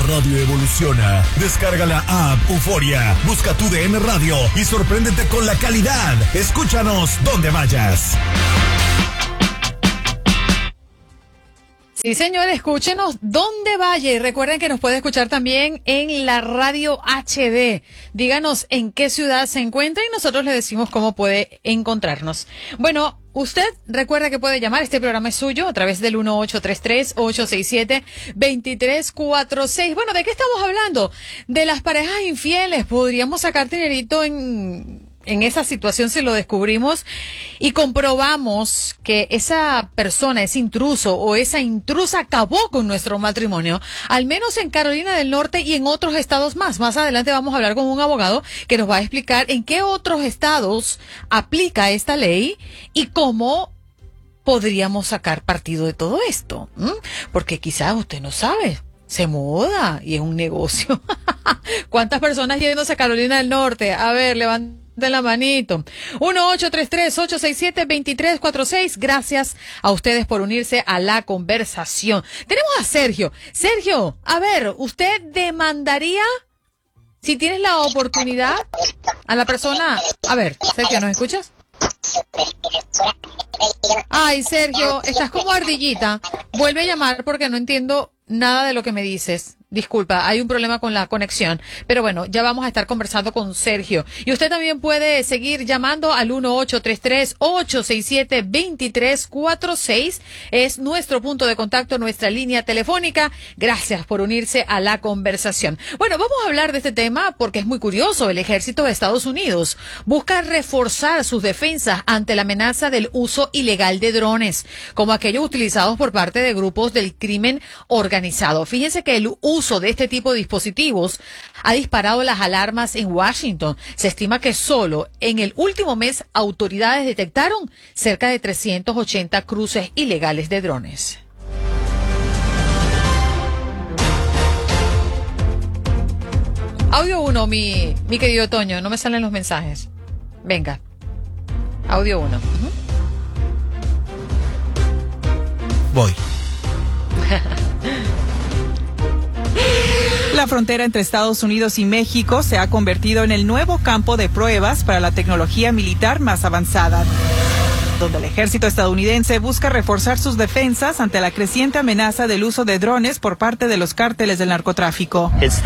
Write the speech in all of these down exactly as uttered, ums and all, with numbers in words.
radio evoluciona. Descarga la app Euforia, busca tu D N Radio y sorpréndete con la calidad. Escúchanos donde vayas. Sí, señor, escúchenos donde vaya y recuerden que nos puede escuchar también en la radio H D. Díganos en qué ciudad se encuentra y nosotros le decimos cómo puede encontrarnos. Bueno, usted recuerda que puede llamar, este programa es suyo a través del uno ocho tres tres, ocho seis siete, dos tres cuatro seis. Bueno, ¿de qué estamos hablando? De las parejas infieles. Podríamos sacar dinerito en... En esa situación si lo descubrimos y comprobamos que esa persona, ese intruso o esa intrusa acabó con nuestro matrimonio, al menos en Carolina del Norte y en otros estados más. Más adelante vamos a hablar con un abogado que nos va a explicar en qué otros estados aplica esta ley y cómo podríamos sacar partido de todo esto. ¿Mm? Porque quizás usted no sabe. Se muda y es un negocio. ¿Cuántas personas yéndose a Carolina del Norte? A ver, levanten la manito. uno ocho tres tres, ocho seis siete, dos tres cuatro seis. Gracias a ustedes por unirse a la conversación. Tenemos a Sergio. Sergio, a ver, ¿usted demandaría, si tienes la oportunidad, a la persona? A ver, Sergio, ¿nos escuchas? Ay, Sergio, estás como ardillita. Vuelve a llamar porque no entiendo nada de lo que me dices. Disculpa, hay un problema con la conexión. Pero bueno, ya vamos a estar conversando con Sergio. Y usted también puede seguir llamando al uno ocho tres tres, ocho seis siete, dos tres cuatro seis. Es nuestro punto de contacto, nuestra línea telefónica. Gracias por unirse a la conversación. Bueno, vamos a hablar de este tema porque es muy curioso. El ejército de Estados Unidos busca reforzar sus defensas ante la amenaza del uso ilegal de drones, como aquellos utilizados por parte de grupos del crimen organizado. Fíjense que el uso de este tipo de dispositivos ha disparado las alarmas en Washington. Se estima que solo en el último mes autoridades detectaron cerca de trescientos ochenta cruces ilegales de drones. Audio uno, mi, mi querido Toño, no me salen los mensajes. Venga, audio uno. Uh-huh. Voy. La frontera entre Estados Unidos y México se ha convertido en el nuevo campo de pruebas para la tecnología militar más avanzada, donde el ejército estadounidense busca reforzar sus defensas ante la creciente amenaza del uso de drones por parte de los cárteles del narcotráfico. Es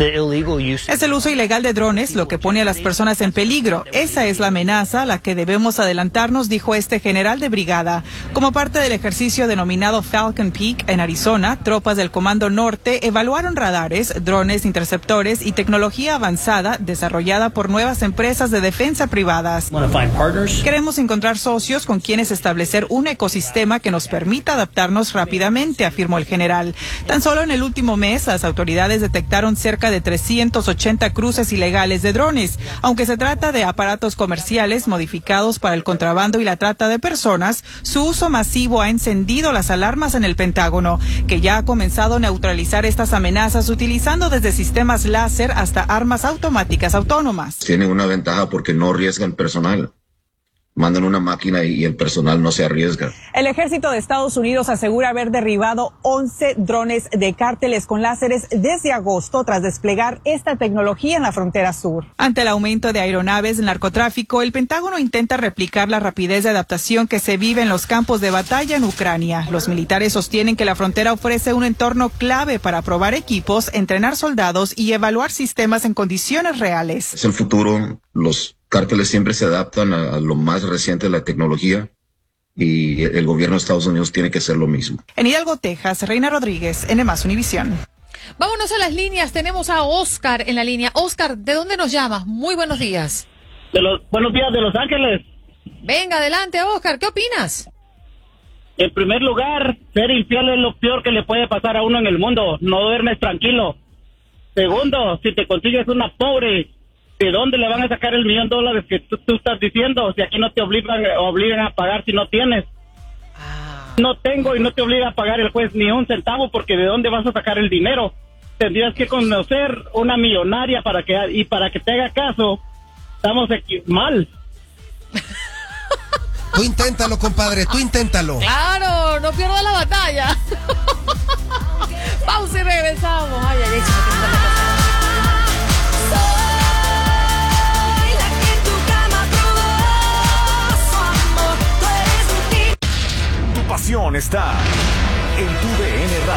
el uso ilegal de drones lo que pone a las personas en peligro. Esa es la amenaza a la que debemos adelantarnos, dijo este general de brigada. Como parte del ejercicio denominado Falcon Peak en Arizona, tropas del Comando Norte evaluaron radares, drones, interceptores y tecnología avanzada desarrollada por nuevas empresas de defensa privadas. Queremos encontrar socios con quienes establecer un ecosistema que nos permita adaptarnos rápidamente, afirmó el general. Tan solo en el último mes, las autoridades detectaron cerca de trescientos ochenta cruces ilegales de drones. Aunque se trata de aparatos comerciales modificados para el contrabando y la trata de personas, su uso masivo ha encendido las alarmas en el Pentágono, que ya ha comenzado a neutralizar estas amenazas utilizando desde sistemas láser hasta armas automáticas autónomas. Tienen una ventaja porque no arriesgan personal. Mandan una máquina y el personal no se arriesga. El ejército de Estados Unidos asegura haber derribado once drones de cárteles con láseres desde agosto tras desplegar esta tecnología en la frontera sur. Ante el aumento de aeronaves del narcotráfico, el Pentágono intenta replicar la rapidez de adaptación que se vive en los campos de batalla en Ucrania. Los militares sostienen que la frontera ofrece un entorno clave para probar equipos, entrenar soldados y evaluar sistemas en condiciones reales. Es el futuro. Los cárteles siempre se adaptan a, a lo más reciente de la tecnología y el gobierno de Estados Unidos tiene que hacer lo mismo. En Hidalgo, Texas, Reina Rodríguez, N más Univisión. Vámonos a las líneas, tenemos a Oscar en la línea. Oscar, ¿de dónde nos llamas? Muy buenos días. De los, buenos días de Los Ángeles. Venga, adelante, Oscar, ¿qué opinas? En primer lugar, ser infiel es lo peor que le puede pasar a uno en el mundo. No duermes tranquilo. Segundo, si te consigues una pobre, ¿de dónde le van a sacar el millón de dólares que tú, tú estás diciendo? Si aquí no te obligan, obligan a pagar si no tienes. Ah. No tengo y no te obliga a pagar el juez ni un centavo porque ¿de dónde vas a sacar el dinero? Tendrías que conocer una millonaria para que y para que te haga caso. Estamos aquí mal. Tú inténtalo, compadre, tú inténtalo. Claro, no pierdas la batalla. Pausa y regresamos. Ay, ay, ay, Soy la que en tu cama probó su amor. Tú eres un tipo. Tu pasión está en tu D N Radio.